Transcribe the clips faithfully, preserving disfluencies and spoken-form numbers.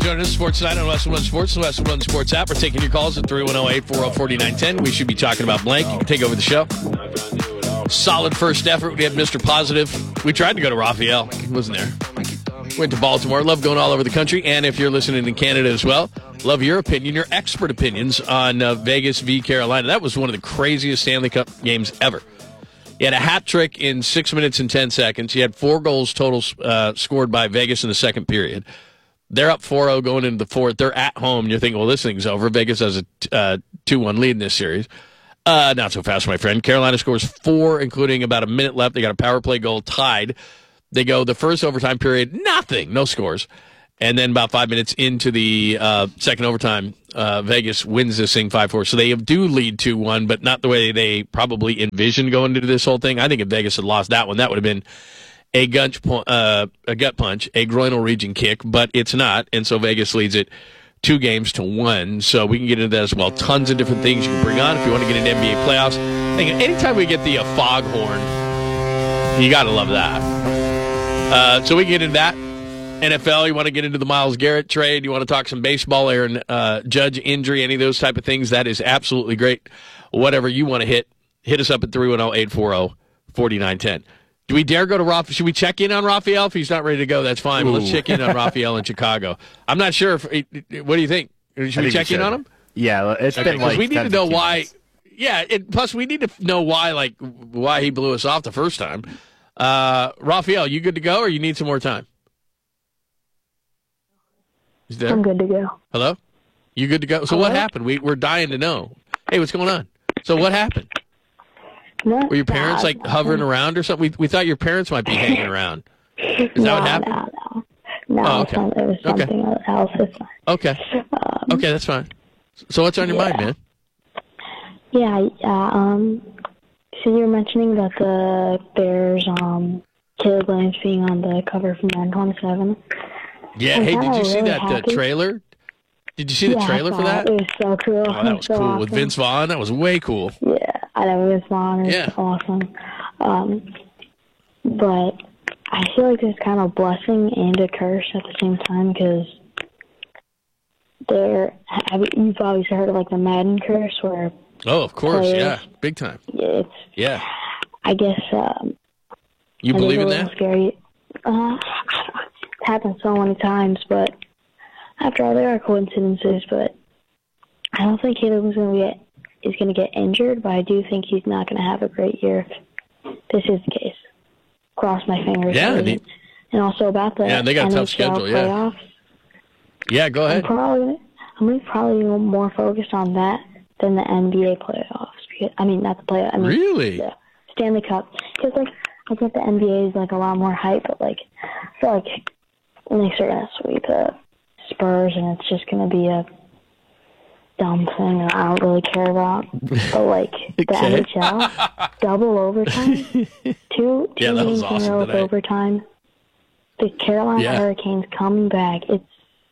joining us. Sports Night on Western One Sports, the Western One Sports app. We're taking your calls at three one zero, eight four zero, four nine one zero. We should be talking about blank. You can take over the show. Solid first effort. We had Mister Positive. We tried to go to Raphael. He wasn't there. Went to Baltimore. Love going all over the country. And if you're listening in Canada as well, love your opinion, your expert opinions on uh, Vegas v. Carolina. That was one of the craziest Stanley Cup games ever. He had a hat trick in six minutes and ten seconds. He had four goals total uh, scored by Vegas in the second period. They're up four oh going into the fourth. They're at home. You're thinking, well, this thing's over. Vegas has a uh, two one lead in this series. Uh, not so fast, my friend. Carolina scores four, including about a minute left. They got a power play goal tied. They go the first overtime period, nothing, no scores. And then about five minutes into the uh, second overtime, uh, Vegas wins this thing five four. So they do lead two one, but not the way they probably envisioned going into this whole thing. I think if Vegas had lost that one, that would have been a, gunch, uh, a gut punch, a groinal region kick, but it's not. And so Vegas leads it two games to one. So we can get into that as well. Tons of different things you can bring on if you want to get into N B A playoffs. I think anytime we get the uh, foghorn, you got to love that. Uh, so we can get into that. N F L, you want to get into the Myles Garrett trade, you want to talk some baseball, Aaron uh, Judge injury, any of those type of things, that is absolutely great. Whatever you want to hit, hit us up at three one zero, eight four zero, four nine one zero. Do we dare go to Raphael? Should we check in on Raphael? If he's not ready to go, that's fine. But let's check in on Raphael in Chicago. I'm not sure. If What do you think? Should I we think check in on him? Yeah, it's okay, been like we need to know why. Minutes. Yeah, it, plus we need to know why, like why he blew us off the first time. Uh, Raphael, you good to go, or you need some more time? Is there? I'm good to go. Hello? You good to go? So Hello? what happened? We, we're dying to know. Hey, what's going on? So what happened? Not Were your parents, like, bad. hovering around or something? We we thought your parents might be hanging around. Is that no, what happened? No, no, no. Oh, It's okay. not- it was Okay. something else. It's fine. Okay. Um, Okay, that's fine. So what's on your yeah. mind, man? Yeah, yeah. Um, so you were mentioning about the Bears, um, Caleb Williams being on the cover from Madden twenty-seven. Yeah, I'm hey, did kinda you see really that uh, happy. trailer? Did you see the yeah, trailer I for saw that? It. it was so cool. Oh, that was so cool. awesome. With Vince Vaughn, that was way cool. Yeah, I know Vince Vaughn is Yeah. awesome. Um, but I feel like it's kind of a blessing and a curse at the same time because there. Have you, you've obviously heard of like the Madden curse, where Oh, of course, players, yeah. Big time. it's. Yeah. I guess. Um, You I think believe in it's a little that? Scary. Uh, it's happened so many times, but after all, there are coincidences. But I don't think Caleb is going to get is going to get injured. But I do think he's not going to have a great year if this is the case. Cross my fingers. Yeah, and, and he- and also about the Yeah, they got a N H L tough schedule, yeah. playoffs. Yeah, go I'm ahead. probably I'm gonna probably be more focused on that than the N B A playoffs. Because, I mean, not the play. I mean, Really? the Stanley Cup. Because like I get the N B A is like a lot more hype, but like I feel like Knicks are gonna sweep the Spurs, and it's just gonna be a dumb thing that I don't really care about. But like the Okay. N H L, double overtime, two two Yeah, that was games in a awesome row with tonight. overtime. The Carolina Yeah. Hurricanes coming back. It's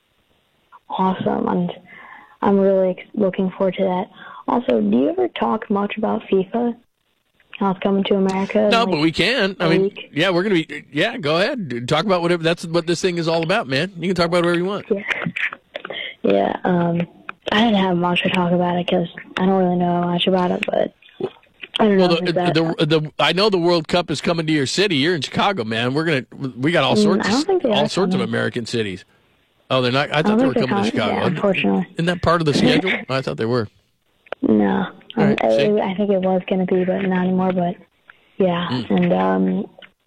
awesome, and I'm really ex- looking forward to that. Also, do you ever talk much about FIFA? How it's coming to America? No, like, but we can. I a mean, week? yeah, we're going to be, yeah, go ahead. Talk about whatever, that's what this thing is all about, man. You can talk about whatever you want. Yeah. Yeah. Um, I didn't have much to talk about it because I don't really know much about it, but I don't Well, know. the, if that, the, the, I know the World Cup is coming to your city. You're in Chicago, man. We're going to, we got all Mm, sorts I don't think they of, all are sorts of coming. American cities. Oh, they're not, I I thought don't they were think they're coming to coming. Chicago. Yeah, unfortunately. Isn't that part of the schedule? I thought they were. No. All right, I, see? I think it was going to be, but not anymore. But yeah. Mm. And um,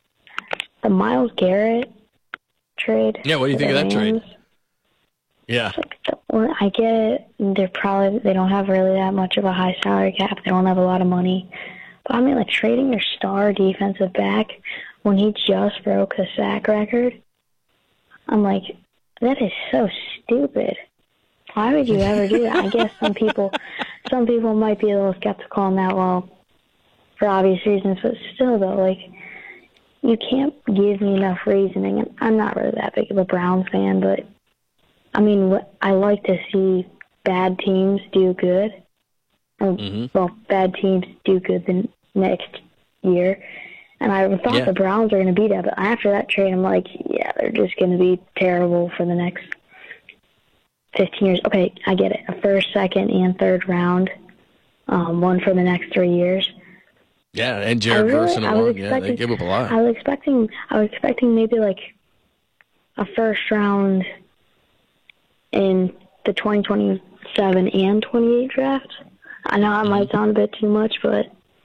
the Myles Garrett trade. Yeah, what do you for think the of that trade? Rams, Yeah. Well, I get it. They're probably they don't have really that much of a high salary cap. They don't have a lot of money. But I mean, like trading your star defensive back when he just broke the sack record. I'm like, that is so stupid. Why would you ever do that? I guess some people, some people might be a little skeptical on that. Well, for obvious reasons, but still, though, like you can't give me enough reasoning. And I'm not really that big of a Browns fan, but. I mean, what- I like to see bad teams do good. Or, Mm-hmm. well, bad teams do good the next year. And I thought Yeah. the Browns were going to be that, but after that trade, I'm like, yeah, they're just going to be terrible for the next fifteen years. Okay, I get it. A first, second, and third round, um, one for the next three years. Yeah, and Jared really, Verse and along. Yeah, they give up a lot. I was expecting, I was expecting maybe like a first round in the twenty twenty-seven and twenty-eight draft. I know it might sound a bit too much, but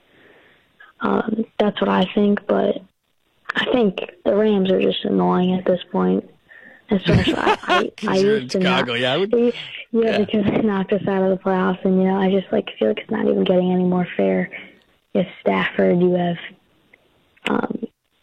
um, that's what I think. But I think the Rams are just annoying at this point. Especially, I, I, I used to Chicago, not, yeah, I would, yeah, yeah, because they knocked us out of the playoffs, and you know, I just like feel like it's not even getting any more fair. You have Stafford, you have, um,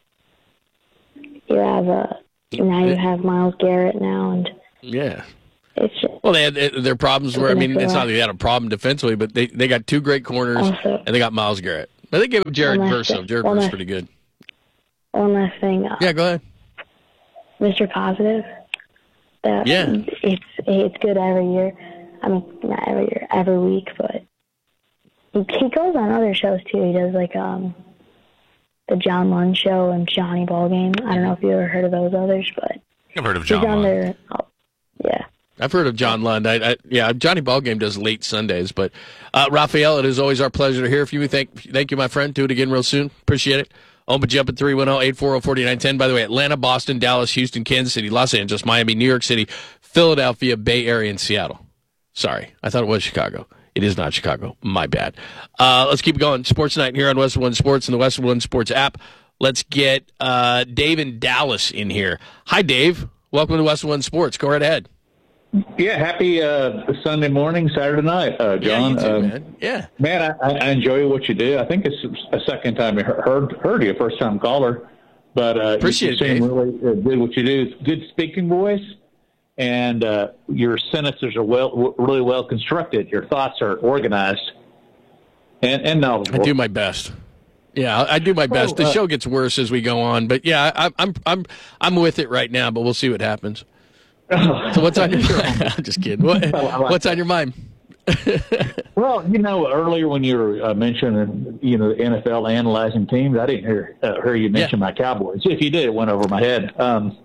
you have uh, now you have Myles Garrett now, and yeah. It's just, well, they had their problems where, I mean, it's not that they had a problem defensively, but they, they got two great corners, also, and they got Myles Garrett. But they gave up Jared Verse, though. Jared Verse is pretty good. One last thing. Uh, yeah, go ahead. Mister Positive. That, yeah. It's it's good every year. I mean, not every year, every week, but he, he goes on other shows, too. He does, like, um, the John Lund Show and Johnny Ballgame. I don't know if you ever heard of those others, but I've heard of John he's on Lund. there. Oh, yeah. I've heard of John Lund. I, I, yeah, Johnny Ballgame does late Sundays. But, uh, Raphael, it is always our pleasure to hear from you. Thank, thank you, my friend. Do it again real soon. Appreciate it. Open jump at three one zero, eight four zero, four nine one zero. By the way, Atlanta, Boston, Dallas, Houston, Kansas City, Los Angeles, Miami, New York City, Philadelphia, Bay Area, and Seattle. Sorry, I thought it was Chicago. It is not Chicago. My bad. Uh, let's keep going. Sports Night here on Westwood One Sports and the Westwood One Sports app. Let's get uh, Dave in Dallas in here. Hi, Dave. Welcome to Westwood One Sports. Go right ahead. Yeah, happy uh, Sunday morning, Saturday night, uh, John. Yeah, you too, um, man. Yeah, man, I, I enjoy what you do. I think it's a second time I heard heard you, first time caller, but uh, appreciate you, you it, seem Dave. really uh, good what you do. Good speaking voice, and uh, your sentences are well, w- really well constructed. Your thoughts are organized and and knowledgeable. I do my best. Yeah, I I do my best. The uh, show gets worse as we go on, but yeah, I, I'm I'm I'm with it right now. But we'll see what happens. So what's on your mind? I'm just kidding. What, what's on your mind? Well, you know, earlier when you were uh, mentioning, you know, the N F L analyzing teams, I didn't hear uh, hear you mention Yeah. my Cowboys. If you did, it went over my head. Um,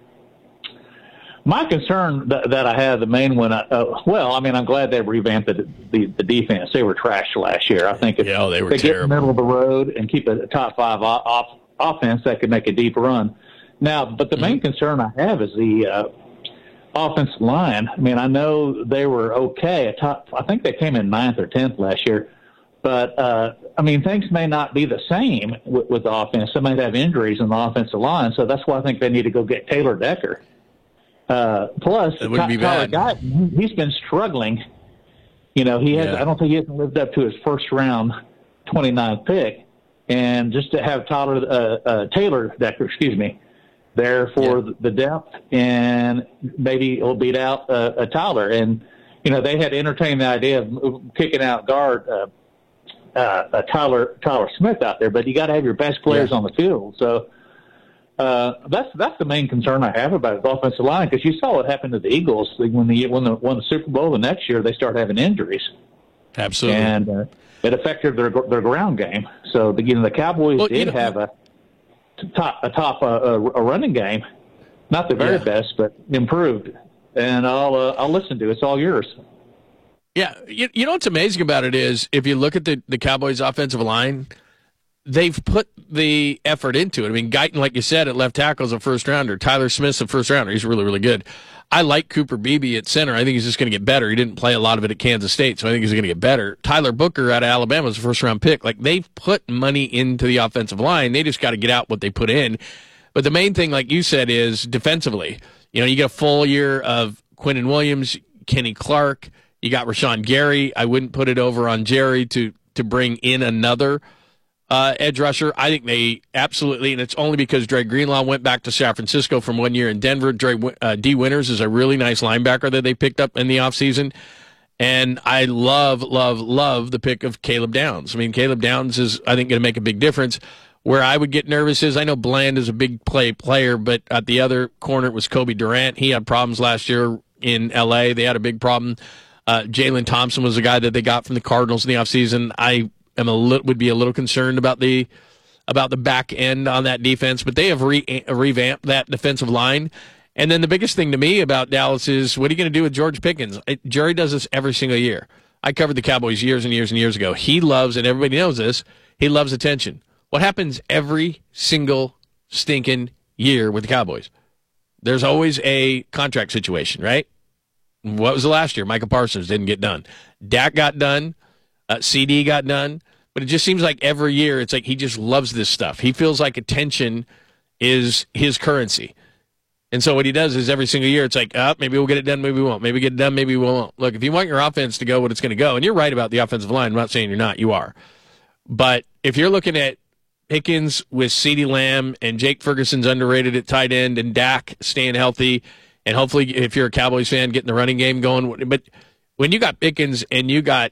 my concern that, that I had, the main one, uh, well, I mean, I'm glad they revamped the, the the defense. They were trashed last year. I think if Yeah, oh, they were they get in the terrible. middle of the road and keep a top five off, off, offense, that could make a deep run. Now, but the Mm-hmm. main concern I have is the uh, offensive line. I mean, I know they were okay. At top, I think they came in ninth or tenth last year. But, uh, I mean, things may not be the same with, with the offense. They might have injuries in the offensive line, so that's why I think they need to go get Taylor Decker. Uh, plus, That wouldn't be Tyler bad. Guyton, he's been struggling. You know, he has. Yeah. I don't think he hasn't lived up to his first round twenty-ninth pick. And just to have Tyler uh, uh, Taylor Decker, excuse me, there for Yeah. the depth, and maybe it'll beat out uh, uh, Tyler. And you know, they had entertained the idea of kicking out guard uh, uh, uh, Tyler Tyler Smith out there, but you got to have your best players Yeah. on the field. So uh, that's that's the main concern I have about the offensive line, because you saw what happened to the Eagles when the when the won the Super Bowl. The next year they started having injuries, Absolutely. and uh, it affected their their ground game. So the, you know, the Cowboys Well, you did know- have a top a top uh, a, a running game, not the very Yeah. best, but improved. And I'll uh, I'll listen to it. It's all yours. Yeah, you, you know what's amazing about it is if you look at the, the Cowboys' offensive line, they've put the effort into it. I mean, Guyton, like you said, at left tackle is a first rounder. Tyler Smith's a first rounder. He's really, really good. I like Cooper Beebe at center. I think he's just going to get better. He didn't play a lot of it at Kansas State, so I think he's going to get better. Tyler Booker out of Alabama is a first round pick. Like, they've put money into the offensive line. They just got to get out what they put in. But the main thing, like you said, is defensively. You know, you get a full year of Quinnen Williams, Kenny Clark. You got Rashawn Gary. I wouldn't put it over on Jerry to to bring in another uh, edge rusher. I think they absolutely, and it's only because Dre Greenlaw went back to San Francisco from one year in Denver. Dre uh, D. Winters is a really nice linebacker that they picked up in the offseason. And I love, love, love the pick of Caleb Downs. I mean, Caleb Downs is, I think, going to make a big difference. Where I would get nervous is I know Bland is a big play player, but at the other corner it was Kobe Durant. He had problems last year in L A. They had a big problem. Uh, Jalen Thompson was a guy that they got from the Cardinals in the offseason. I am a li- would be a little concerned about the about the back end on that defense, but they have re- revamped that defensive line. And then the biggest thing to me about Dallas is, what are you going to do with George Pickens? It, Jerry does this every single year. I covered the Cowboys years and years and years ago. He loves, and everybody knows this, he loves attention. What happens every single stinking year with the Cowboys? There's always a contract situation, right? What was the last year? Micah Parsons didn't get done. Dak got done. Uh, C D got done. But it just seems like every year it's like he just loves this stuff. He feels like attention is his currency. And so what he does is every single year it's like, oh, maybe we'll get it done, maybe we won't. Maybe we get it done, maybe we won't. Look, if you want your offense to go what it's going to go, and you're right about the offensive line, I'm not saying you're not, you are. But if you're looking at Pickens with CeeDee Lamb and Jake Ferguson's underrated at tight end and Dak staying healthy, and hopefully if you're a Cowboys fan, getting the running game going. But when you got Pickens and you got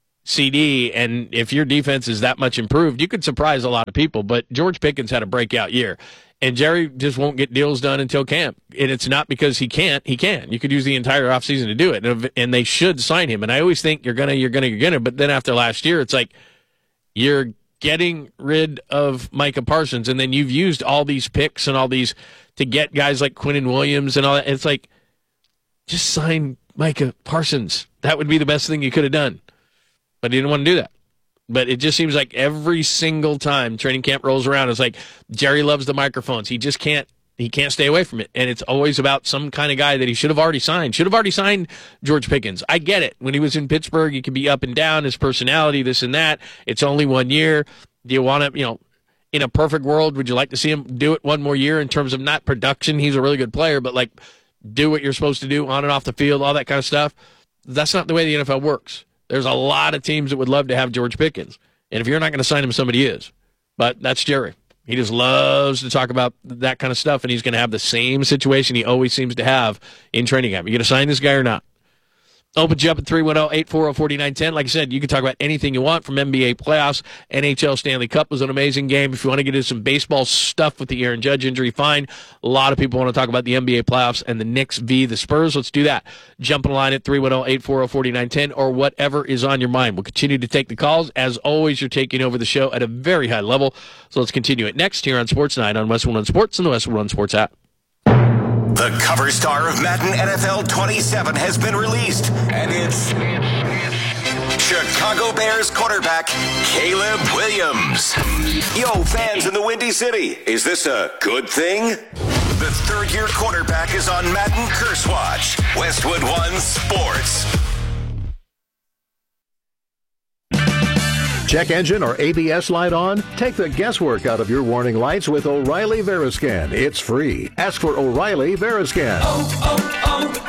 C D, and if your defense is that much improved, you could surprise a lot of people. But George Pickens had a breakout year, and Jerry just won't get deals done until camp. And it's not because he can't. He can. You could use the entire offseason to do it, and, and they should sign him. And I always think you're going to, you're going to, you're going to. But then after last year, it's like you're getting rid of Micah Parsons, and then you've used all these picks and all these to get guys like Quinnen Williams and all that. It's like, just sign Micah Parsons. That would be the best thing you could have done. But he didn't want to do that. But it just seems like every single time training camp rolls around, it's like Jerry loves the microphones. He just can't he can't stay away from it. And it's always about some kind of guy that he should have already signed. Should have already signed George Pickens. I get it. When he was in Pittsburgh, he could be up and down, his personality, this and that. It's only one year. Do you want to, you know, in a perfect world, would you like to see him do it one more year in terms of not production? He's a really good player, but like do what you're supposed to do on and off the field, all that kind of stuff. That's not the way the N F L works. There's a lot of teams that would love to have George Pickens. And if you're not going to sign him, somebody is. But that's Jerry. He just loves to talk about that kind of stuff, and he's going to have the same situation he always seems to have in training camp. You going to sign this guy or not? Open you up at three one zero, eight four zero, four nine one zero. Like I said, you can talk about anything you want from N B A playoffs. N H L Stanley Cup was an amazing game. If you want to get into some baseball stuff with the Aaron Judge injury, fine. A lot of people want to talk about the N B A playoffs and the Knicks v. the Spurs. Let's do that. Jump on the line at three one zero, eight four zero, four nine one zero or whatever is on your mind. We'll continue to take the calls. As always, you're taking over the show at a very high level. So let's continue it next here on Sports Night on West one Sports and the West one Sports app. The cover star of Madden N F L twenty-seven has been released, and it's Chicago Bears quarterback Caleb Williams. Yo, fans in the Windy City, is this a good thing? The third-year quarterback is on Madden Curse Watch. Westwood One Sports. Check engine or A B S light on? Take the guesswork out of your warning lights with O'Reilly Veriscan. It's free. Ask for O'Reilly Veriscan. Oh,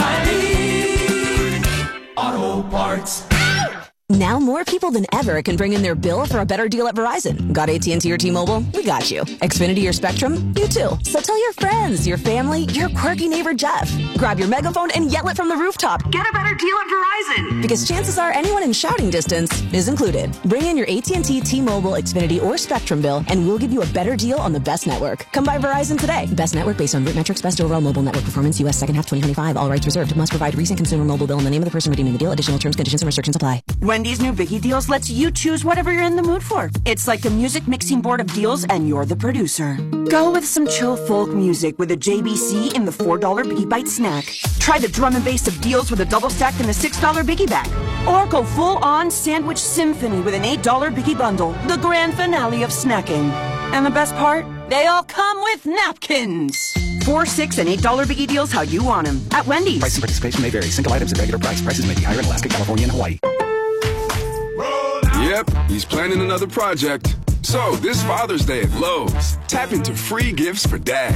oh, oh, O'Reilly Auto Parts. Now more people than ever can bring in their bill for a better deal at Verizon. Got A T and T or T-Mobile? We got you. Xfinity or Spectrum? You too. So tell your friends, your family, your quirky neighbor Jeff. Grab your megaphone and yell it from the rooftop. Get a better deal at Verizon. Because chances are anyone in shouting distance is included. Bring in your A T and T, T-Mobile, Xfinity, or Spectrum bill and we'll give you a better deal on the best network. Come by Verizon today. Best network based on root metrics, best overall mobile network performance, U S second half twenty twenty-five. All rights reserved. Must provide recent consumer mobile bill and the name of the person redeeming the deal. Additional terms, conditions, and restrictions apply. Wendy's new Biggie Deals lets you choose whatever you're in the mood for. It's like a music mixing board of deals and you're the producer. Go with some chill folk music with a J B C in the four dollar Biggie Bite snack. Try the drum and bass of deals with a double stack in the six dollar Biggie bag. Or go full on sandwich symphony with an eight dollar Biggie bundle. The grand finale of snacking. And the best part? They all come with napkins. Four, six, and eight dollar Biggie Deals how you want them. At Wendy's. Price and participation may vary. Single items at regular price. Prices may be higher in Alaska, California, and Hawaii. Yep, he's planning another project. So, this Father's Day at Lowe's, tap into free gifts for dad.